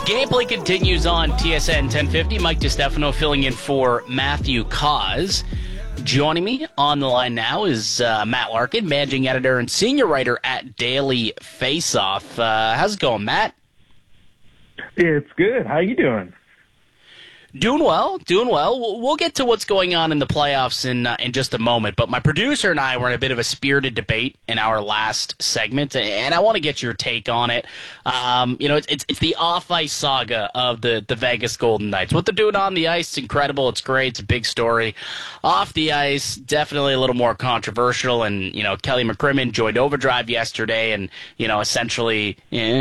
Gameplay continues on TSN 1050. Mike DiStefano filling in for Matthew Cause. Joining me on the line now is Matt Larkin, managing editor and senior writer at Daily Faceoff. How's it going, Matt? It's good. How you doing? Doing well. We'll get to what's going on in the playoffs in just a moment, but my producer and I were in a bit of a spirited debate in our last segment, and I want to get your take on it. It's the off-ice saga of the Vegas Golden Knights. What they're doing on the ice is incredible. It's great. It's a big story. Off the ice, definitely a little more controversial, and, Kelly McCrimmon joined Overdrive yesterday and, essentially,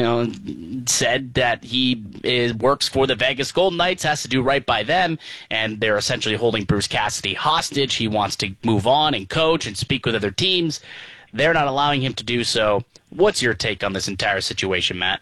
said that he works for the Vegas Golden Knights, has to do right by them, and they're essentially holding Bruce Cassidy hostage. He wants to move on and coach and speak with other teams. They're not allowing him to do so. What's your take on this entire situation, Matt?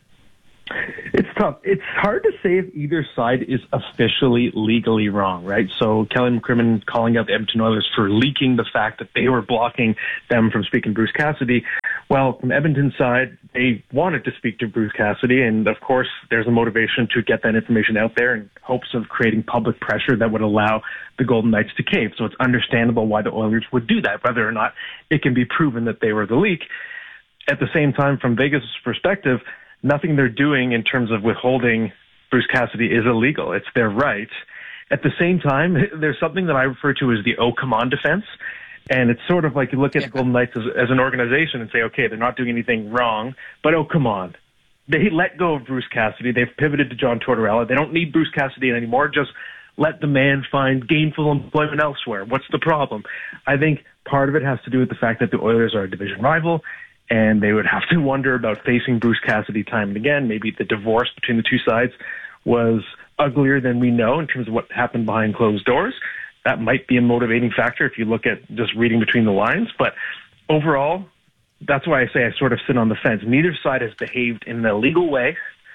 It's tough. It's hard to say if either side is officially legally wrong, right? So Kelly McCrimmon calling out the Edmonton Oilers for leaking the fact that they were blocking them from speaking to Bruce Cassidy. Well, from Edmonton's side, they wanted to speak to Bruce Cassidy, and of course there's a motivation to get that information out there in hopes of creating public pressure that would allow the Golden Knights to cave. So it's understandable why the Oilers would do that, whether or not it can be proven that they were the leak. At the same time, from Vegas' perspective, nothing they're doing in terms of withholding Bruce Cassidy is illegal. It's their right. At the same time, there's something that I refer to as the "oh, come on" defense. And it's sort of like you look at the Golden Knights as an organization and say, okay, they're not doing anything wrong, but oh, come on. They let go of Bruce Cassidy. They've pivoted to John Tortorella. They don't need Bruce Cassidy anymore. Just let the man find gainful employment elsewhere. What's the problem? I think part of it has to do with the fact that the Oilers are a division rival, and they would have to wonder about facing Bruce Cassidy time and again. Maybe the divorce between the two sides was uglier than we know in terms of what happened behind closed doors. That might be a motivating factor if you look at just reading between the lines. But overall, that's why I say I sort of sit on the fence. Neither side has behaved in an illegal way,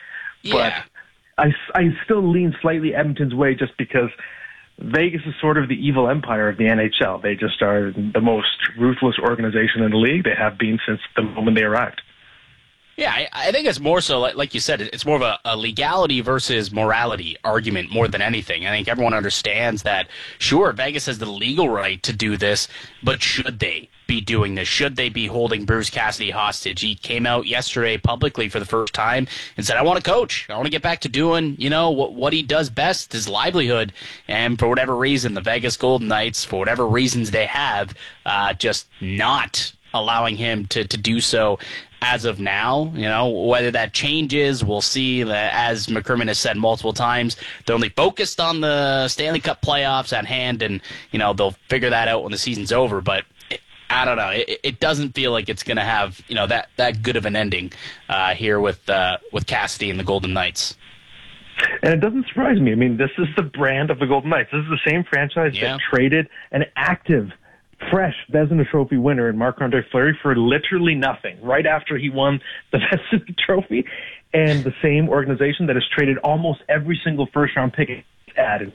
but I still lean slightly Edmonton's way just because Vegas is sort of the evil empire of the NHL. They just are the most ruthless organization in the league. They have been since the moment they arrived. Yeah, I think it's more so, like you said, it's more of a legality versus morality argument more than anything. I think everyone understands that, sure, Vegas has the legal right to do this, but should they be doing this? Should they be holding Bruce Cassidy hostage? He came out yesterday publicly for the first time and said, I want to coach. I want to get back to doing, what he does best, his livelihood. And for whatever reason, the Vegas Golden Knights, for whatever reasons they have, just not allowing him to do so as of now. Whether that changes, we'll see. As McCrimmon has said multiple times, they're only focused on the Stanley Cup playoffs at hand, and they'll figure that out when the season's over. But I don't know. It doesn't feel like it's going to have that good of an ending here with Cassidy and the Golden Knights. And it doesn't surprise me. I mean, this is the brand of the Golden Knights. This is the same franchise that traded an active, fresh Vezina Trophy winner in Marc-Andre Fleury for literally nothing right after he won the Vezina Trophy, and the same organization that has traded almost every single first-round pick added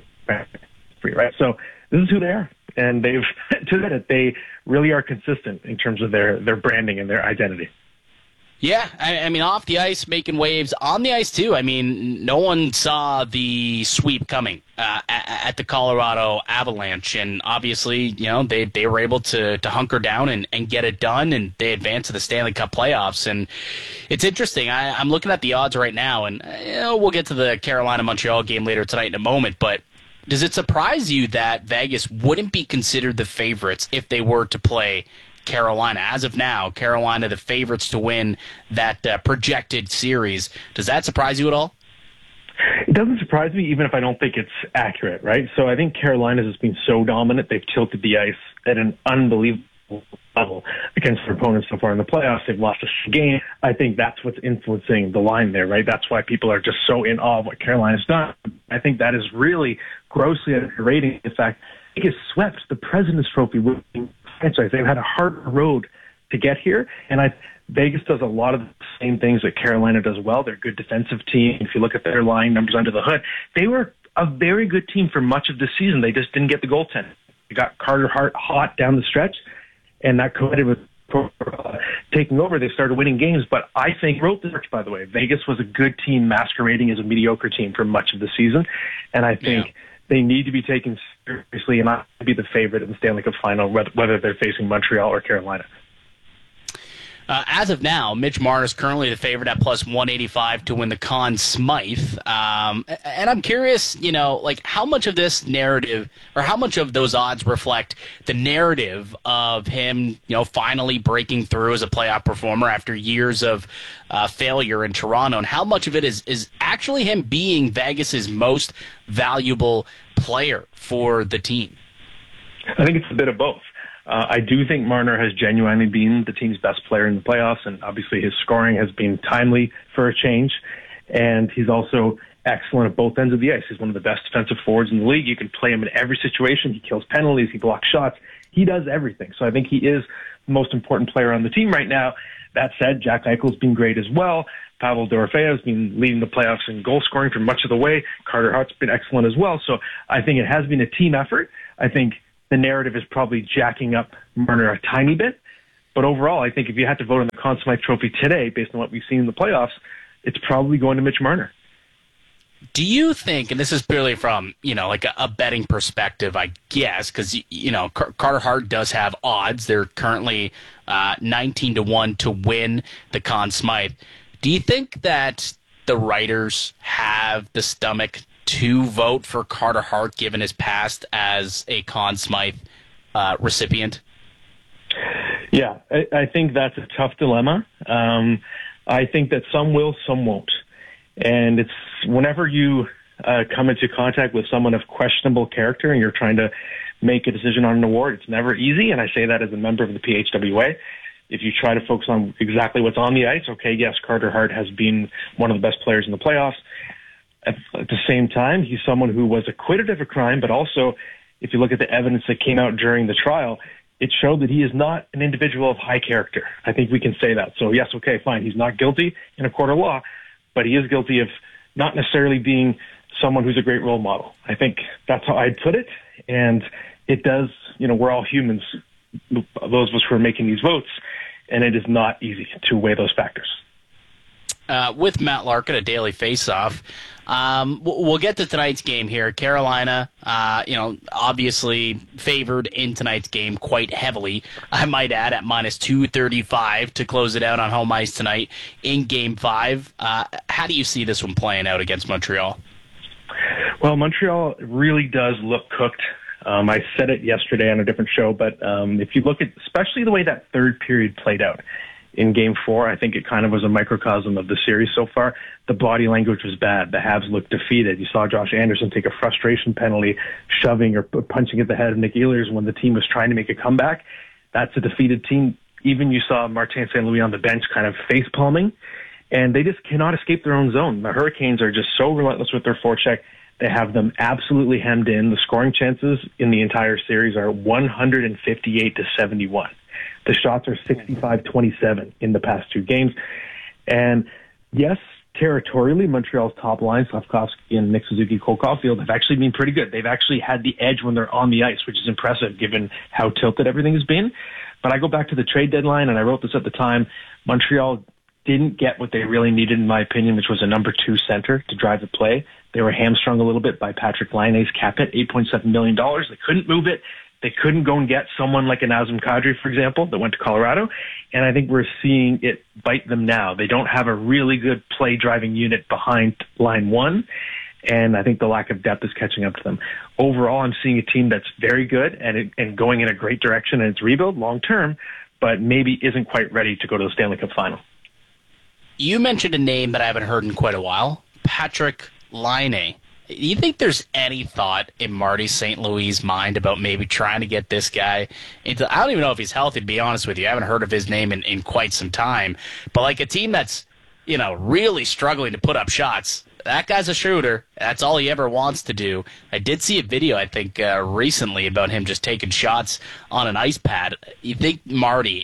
free, right? So this is who they are, and they've to that they really are consistent in terms of their branding and their identity. Yeah, I mean, off the ice, making waves. On the ice, too. I mean, no one saw the sweep coming at the Colorado Avalanche. And obviously, they were able to hunker down and get it done, and they advanced to the Stanley Cup playoffs. And it's interesting. I'm looking at the odds right now, and we'll get to the Carolina-Montreal game later tonight in a moment. But does it surprise you that Vegas wouldn't be considered the favorites if they were to play Carolina? As of now, Carolina the favorites to win that projected series. Does that surprise you at all? It doesn't surprise me, even if I don't think it's accurate, right? So I think Carolina has been so dominant, they've tilted the ice at an unbelievable level against their opponents so far in the playoffs. They've lost a game. I think that's what's influencing the line there, right? That's why people are just so in awe of what Carolina's done. I think that is really grossly underrating the fact they get swept the President's Trophy winning franchise. They've had a hard road to get here, and Vegas does a lot of the same things that Carolina does well. They're a good defensive team. If you look at their line numbers under the hood, they were a very good team for much of the season. They just didn't get the goaltending. They got Carter Hart hot down the stretch, and that collided with taking over, they started winning games. But I think, wrote this, by the way, Vegas was a good team masquerading as a mediocre team for much of the season. And I think they need to be taken seriously and not be the favorite in the Stanley Cup final, whether they're facing Montreal or Carolina. As of now, Mitch Marner is currently the favorite at plus 185 to win the Conn Smythe. And I'm curious, like how much of this narrative or how much of those odds reflect the narrative of him, finally breaking through as a playoff performer after years of failure in Toronto, and how much of it is actually him being Vegas's most valuable player for the team? I think it's a bit of both. I do think Marner has genuinely been the team's best player in the playoffs, and obviously his scoring has been timely for a change, and he's also excellent at both ends of the ice. He's one of the best defensive forwards in the league. You can play him in every situation. He kills penalties. He blocks shots. He does everything. So I think he is the most important player on the team right now. That said, Jack Eichel's been great as well. Pavel Dorofeyev has been leading the playoffs in goal scoring for much of the way. Carter Hart's been excellent as well. So I think it has been a team effort. I think the narrative is probably jacking up Marner a tiny bit. But overall, I think if you had to vote on the Conn Smythe Trophy today, based on what we've seen in the playoffs, it's probably going to Mitch Marner. Do you think, and this is purely from, like a betting perspective, I guess, because, Carter Hart does have odds. They're currently 19-1 to win the Conn Smythe. Do you think that the writers have the stomach to vote for Carter Hart, given his past as a Conn Smythe recipient? Yeah, I think that's a tough dilemma. I think that some will, some won't. And it's whenever you come into contact with someone of questionable character and you're trying to make a decision on an award, it's never easy. And I say that as a member of the PHWA. If you try to focus on exactly what's on the ice, okay, yes, Carter Hart has been one of the best players in the playoffs. At the same time, he's someone who was acquitted of a crime, but also, if you look at the evidence that came out during the trial, it showed that he is not an individual of high character. I think we can say that. So yes, okay, fine. He's not guilty in a court of law, but he is guilty of not necessarily being someone who's a great role model. I think that's how I'd put it. And it does, we're all humans, those of us who are making these votes, and it is not easy to weigh those factors. With Matt Larkin, a daily face-off, we'll get to tonight's game here. Carolina, obviously favored in tonight's game quite heavily. I might add at minus 235 to close it out on home ice tonight in Game 5. How do you see this one playing out against Montreal? Well, Montreal really does look cooked. I said it yesterday on a different show, but if you look at especially the way that third period played out in Game 4, I think it kind of was a microcosm of the series so far. The body language was bad. The Habs looked defeated. You saw Josh Anderson take a frustration penalty, shoving or punching at the head of Nick Ehlers when the team was trying to make a comeback. That's a defeated team. Even you saw Martin St. Louis on the bench kind of face-palming, and they just cannot escape their own zone. The Hurricanes are just so relentless with their forecheck. They have them absolutely hemmed in. The scoring chances in the entire series are 158 to 71. The shots are 65-27 in the past two games. And yes, territorially, Montreal's top line, Slafkovsky and Nick Suzuki, Cole Caulfield, have actually been pretty good. They've actually had the edge when they're on the ice, which is impressive given how tilted everything has been. But I go back to the trade deadline, and I wrote this at the time, Montreal didn't get what they really needed, in my opinion, which was a number 2 center to drive the play. They were hamstrung a little bit by Patrick Laine's cap hit, $8.7 million. They couldn't move it. They couldn't go and get someone like a Nazem Kadri, for example, that went to Colorado. And I think we're seeing it bite them now. They don't have a really good play-driving unit behind line one, and I think the lack of depth is catching up to them. Overall, I'm seeing a team that's very good and going in a great direction in its rebuild long-term, but maybe isn't quite ready to go to the Stanley Cup final. You mentioned a name that I haven't heard in quite a while, Patrick Laine. Do you think there's any thought in Marty St. Louis' mind about maybe trying to get this guy into, I don't even know if he's healthy, to be honest with you. I haven't heard of his name in quite some time. But like a team that's, really struggling to put up shots, that guy's a shooter. That's all he ever wants to do. I did see a video, I think, recently about him just taking shots on an ice pad. You think Marty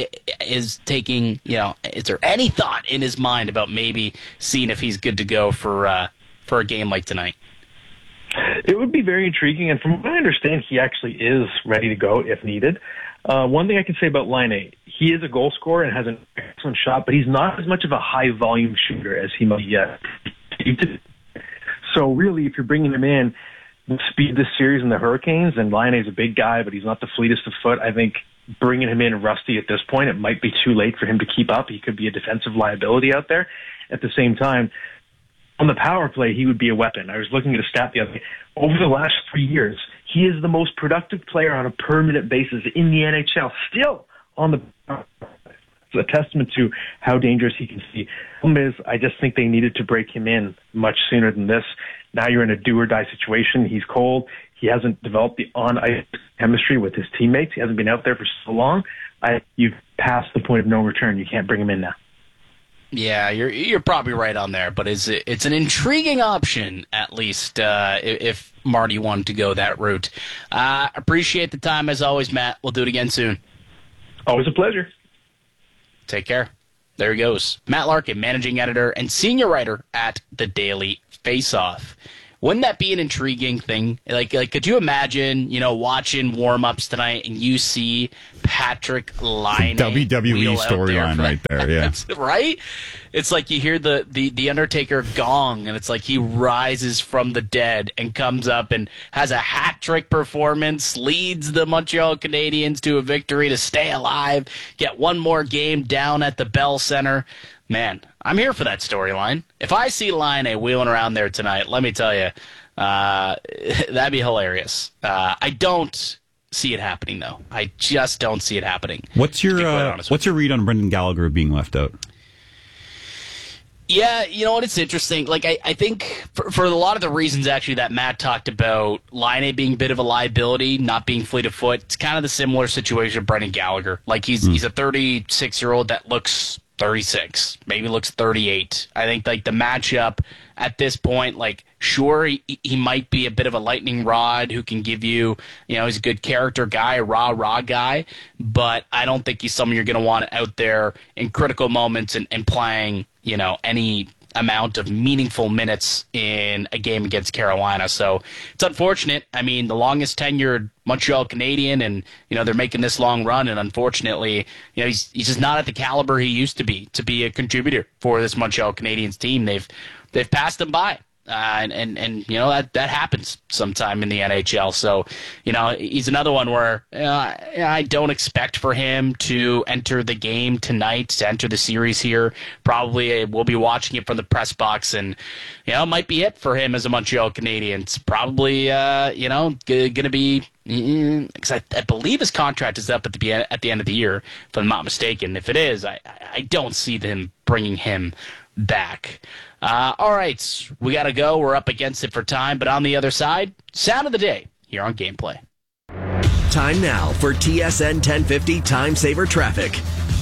is taking, is there any thought in his mind about maybe seeing if he's good to go for a game like tonight? It would be very intriguing, and from what I understand, he actually is ready to go if needed. One thing I can say about Laine, he is a goal scorer and has an excellent shot, but he's not as much of a high-volume shooter as he might yet. So really, if you're bringing him in, speed this series in the Hurricanes, and Laine is a big guy, but he's not the fleetest of foot. I think bringing him in rusty at this point, it might be too late for him to keep up. He could be a defensive liability out there. At the same time, on the power play, he would be a weapon. I was looking at a stat the other day. Over the last 3 years, he is the most productive player on a per-minute basis in the NHL, still on the power play. It's a testament to how dangerous he can see. The problem is, I just think they needed to break him in much sooner than this. Now you're in a do-or-die situation. He's cold. He hasn't developed the on-ice chemistry with his teammates. He hasn't been out there for so long. You've passed the point of no return. You can't bring him in now. Yeah, you're probably right on there, but it's an intriguing option, at least, if Marty wanted to go that route. Appreciate the time, as always, Matt. We'll do it again soon. Always a pleasure. Take care. There he goes. Matt Larkin, managing editor and senior writer at The Daily Faceoff. Wouldn't that be an intriguing thing? Like, could you imagine, watching warm-ups tonight and you see Patrick Laine WWE storyline right there, yeah. Right? It's like you hear the Undertaker gong, and it's like he rises from the dead and comes up and has a hat-trick performance, leads the Montreal Canadiens to a victory to stay alive, get one more game down at the Bell Center. Man, I'm here for that storyline. If I see Laine wheeling around there tonight, let me tell you, that'd be hilarious. I don't see it happening, though. I just don't see it happening. What's your read on Brendan Gallagher being left out? Yeah, you know what? It's interesting. Like, I think for a lot of the reasons, actually, that Matt talked about, Laine being a bit of a liability, not being fleet of foot, it's kind of the similar situation with Brendan Gallagher. Like, he's a 36-year-old that looks 36, maybe looks 38. I think like the matchup at this point, like sure he might be a bit of a lightning rod who can give you, he's a good character guy, a raw guy, but I don't think he's someone you're going to want out there in critical moments and playing, any amount of meaningful minutes in a game against Carolina. So it's unfortunate. I mean, the longest tenured Montreal Canadian, and they're making this long run, and unfortunately, he's just not at the caliber he used to be a contributor for this Montreal Canadiens team. They've passed him by. And that happens sometime in the NHL. So, he's another one where I don't expect for him to enter the game tonight, to enter the series here. Probably we'll be watching it from the press box, and it might be it for him as a Montreal Canadian. It's probably going to be, because I believe his contract is up at the end of the year, if I'm not mistaken. If it is, I don't see them bringing him back. All right, we got to go. We're up against it for time, but on the other side, sound of the day here on Gameplay. Time now for TSN 1050 Time Saver Traffic.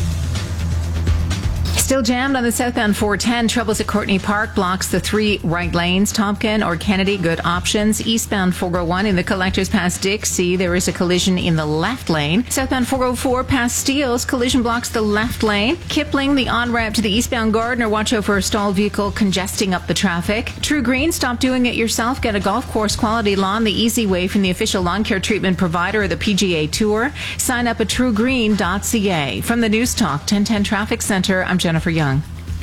Still jammed on the southbound 410. Troubles at Courtney Park blocks the 3 right lanes. Tompkin or Kennedy, good options. Eastbound 401 in the collectors past Dixie. There is a collision in the left lane. Southbound 404 past Steeles. Collision blocks the left lane. Kipling, the on-ramp to the eastbound Gardner. Watch out for a stalled vehicle congesting up the traffic. True Green, stop doing it yourself. Get a golf course quality lawn the easy way from the official lawn care treatment provider of the PGA Tour. Sign up at truegreen.ca. From the News Talk 1010 Traffic Center, I'm Jennifer Young.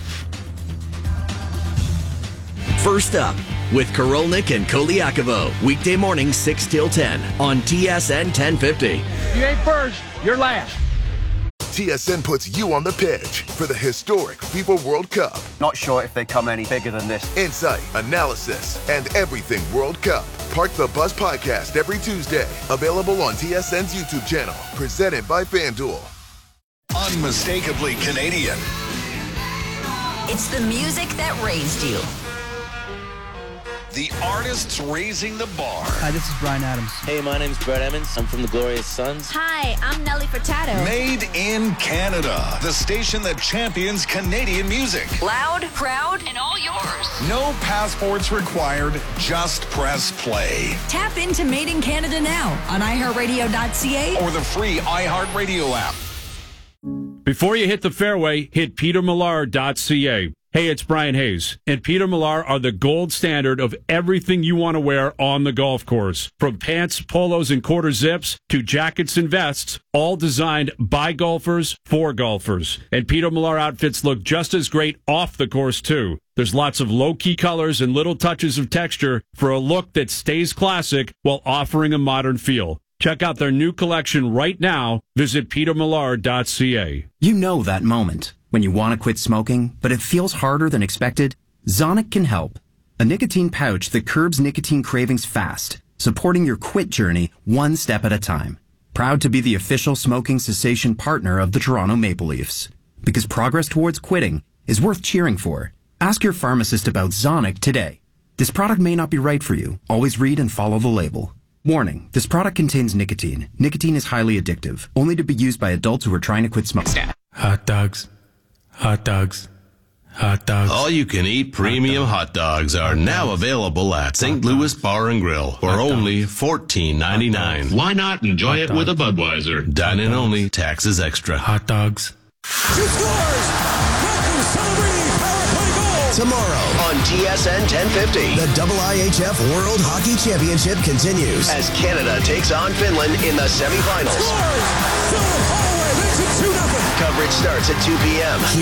First up with Korolnik and Koliakovo. Weekday morning 6 till 10 on TSN 1050. You ain't first, you're last. TSN puts you on the pitch for the historic FIFA World Cup. Not sure if they come any bigger than this. Insight, analysis, and everything World Cup. Park the Bus podcast every Tuesday. Available on TSN's YouTube channel. Presented by FanDuel. Unmistakably Canadian. It's the music that raised you. The artists raising the bar. Hi, this is Bryan Adams. Hey, my name's Brett Emmons. I'm from the Glorious Sons. Hi, I'm Nelly Furtado. Made in Canada. The station that champions Canadian music. Loud, proud, and all yours. No passports required. Just press play. Tap into Made in Canada now on iHeartRadio.ca or the free iHeartRadio app. Before you hit the fairway, hit petermillar.ca. Hey, it's Brian Hayes, and Peter Millar are the gold standard of everything you want to wear on the golf course. From pants, polos, and quarter zips to jackets and vests, all designed by golfers for golfers. And Peter Millar outfits look just as great off the course, too. There's lots of low-key colors and little touches of texture for a look that stays classic while offering a modern feel. Check out their new collection right now. Visit petermillar.ca. You know that moment when you want to quit smoking, but it feels harder than expected? Zonic can help. A nicotine pouch that curbs nicotine cravings fast, supporting your quit journey one step at a time. Proud to be the official smoking cessation partner of the Toronto Maple Leafs. Because progress towards quitting is worth cheering for. Ask your pharmacist about Zonic today. This product may not be right for you. Always read and follow the label. Warning, this product contains nicotine. Nicotine is highly addictive, only to be used by adults who are trying to quit smoking. Hot dogs. Hot dogs. Hot dogs. All you can eat premium hot dogs are now available at St. Louis Bar and Grill for only $14.99. Why not enjoy it with a Budweiser? Dine-in only, taxes extra. Hot dogs. 2 scores! Kraken celebrating power play goal! Tomorrow on TSN 1050, the IIHF World Hockey Championship continues as Canada takes on Finland in the semifinals. Scores! Philip Holloway makes it 2-0. Coverage starts at 2 p.m.